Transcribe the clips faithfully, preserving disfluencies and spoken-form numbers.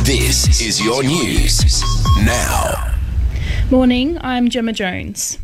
This is your news now. Morning, I'm Gemma Jones.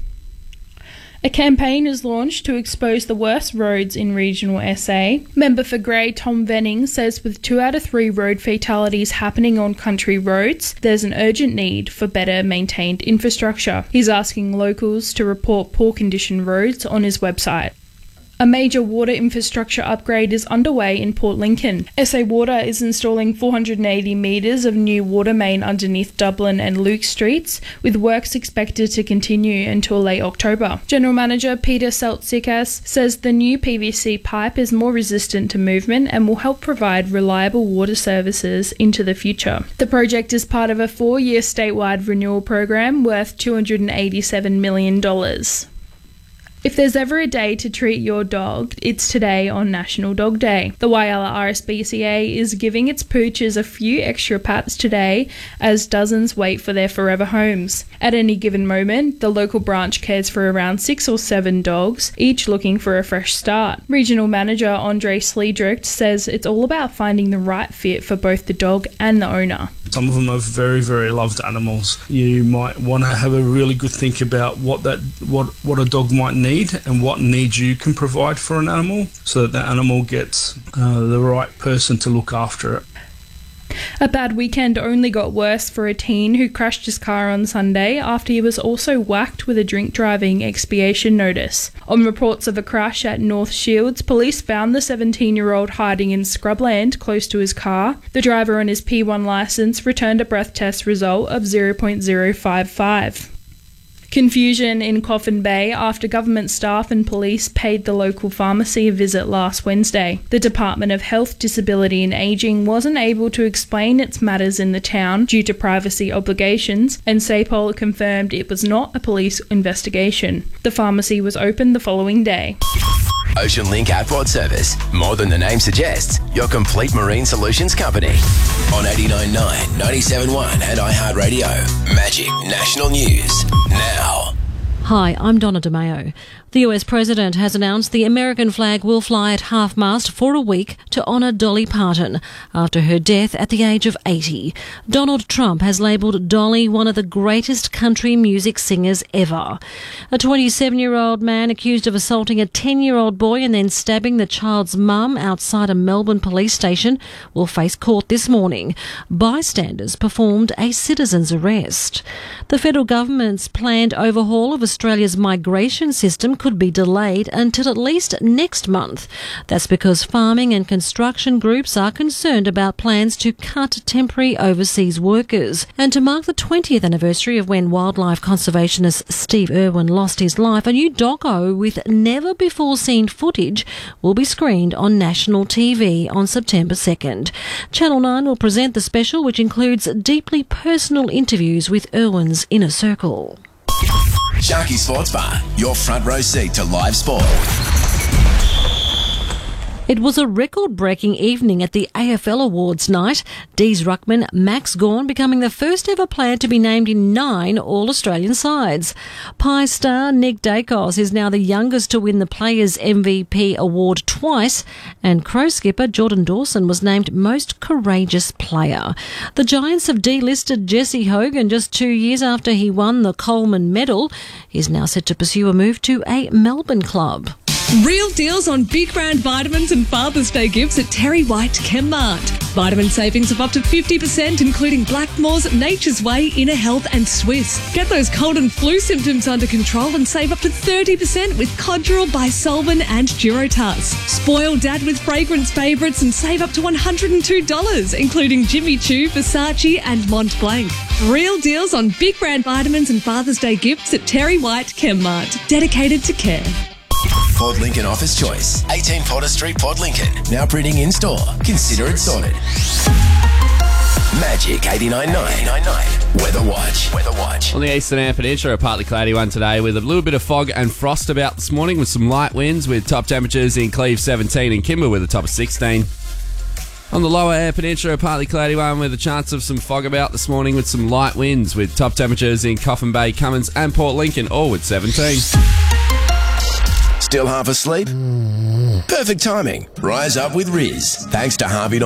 A campaign is launched to expose the worst roads in regional S A. Member for Grey Tom Venning says with two out of three road fatalities happening on country roads, there's an urgent need for better maintained infrastructure. He's asking locals to report poor condition roads on his website. A major water infrastructure upgrade is underway in Port Lincoln. S A Water is installing four hundred eighty metres of new water main underneath Dublin and Luke Streets, with works expected to continue until late October. General Manager Peter Seltzikas says the new P V C pipe is more resistant to movement and will help provide reliable water services into the future. The project is part of a four-year statewide renewal program worth two hundred eighty-seven million dollars. If there's ever a day to treat your dog, it's today on National Dog Day. The Whyalla R S P C A is giving its pooches a few extra pats today as dozens wait for their forever homes. At any given moment, the local branch cares for around six or seven dogs, each looking for a fresh start. Regional Manager Andre Sliedrecht says it's all about finding the right fit for both the dog and the owner. Some of them are very, very loved animals. You might want to have a really good think about what that what, what a dog might need and what needs you can provide for an animal so that the animal gets uh, the right person to look after it. A bad weekend only got worse for a teen who crashed his car on Sunday after he was also whacked with a drink driving expiation notice. On reports of a crash at North Shields, police found the seventeen-year-old hiding in scrubland close to his car. The driver on his P one licence returned a breath test result of zero point zero five five. Confusion in Coffin Bay after government staff and police paid the local pharmacy a visit last Wednesday. The Department of Health, Disability and Ageing wasn't able to explain its matters in the town due to privacy obligations, and SAPOL confirmed it was not a police investigation. The pharmacy was open the following day. Ocean Link Outboard Service. More than the name suggests, your complete marine solutions company. On eighty-nine point nine, ninety-seven point one and iHeartRadio. Magic National News now. Hi, I'm Donna DeMayo. The U S President has announced the American flag will fly at half-mast for a week to honour Dolly Parton after her death at the age of eighty. Donald Trump has labelled Dolly one of the greatest country music singers ever. A twenty-seven-year-old man accused of assaulting a ten-year-old boy and then stabbing the child's mum outside a Melbourne police station will face court this morning. Bystanders performed a citizen's arrest. The federal government's planned overhaul of Australia's migration system could be delayed until at least next month. That's because farming and construction groups are concerned about plans to cut temporary overseas workers. And to mark the twentieth anniversary of when wildlife conservationist Steve Irwin lost his life, a new doco with never-before-seen footage will be screened on national T V on September second. Channel nine will present the special, which includes deeply personal interviews with Irwin's inner circle. Sharky Sports Bar, your front row seat to live sport. It was a record-breaking evening at the A F L Awards night. D's ruckman Max Gawn becoming the first ever player to be named in nine All-Australian sides. Pie star Nick Dacos is now the youngest to win the Players' M V P award twice, and Crow skipper Jordan Dawson was named Most Courageous Player. The Giants have delisted Jesse Hogan just two years after he won the Coleman Medal. He's now set to pursue a move to a Melbourne club. Real deals on big brand vitamins and Father's Day gifts at Terry White Chemmart. Vitamin savings of up to fifty percent, including Blackmores, Nature's Way, Inner Health and Swiss. Get those cold and flu symptoms under control and save up to thirty percent with Codral, Bisolven and Durotas. Spoil Dad with fragrance favourites and save up to one hundred two dollars, including Jimmy Choo, Versace and Mont Blanc. Real deals on big brand vitamins and Father's Day gifts at Terry White Chemmart. Dedicated to care. Port Lincoln Office Choice. eighteen Potter Street, Port Lincoln. Now printing in store. Consider it sorted. Magic eighty-nine point nine. Weather Watch. Weather Watch. On the eastern Eyre Peninsula, a partly cloudy one today with a little bit of fog and frost about this morning with some light winds, with top temperatures in Cleve seventeen and Kimber with a top of sixteen. On the lower Eyre Peninsula, a partly cloudy one with a chance of some fog about this morning with some light winds, with top temperatures in Coffin Bay, Cummins and Port Lincoln, all with seventeen. Still half asleep? Perfect timing. Rise up with Riz. Thanks to Harvey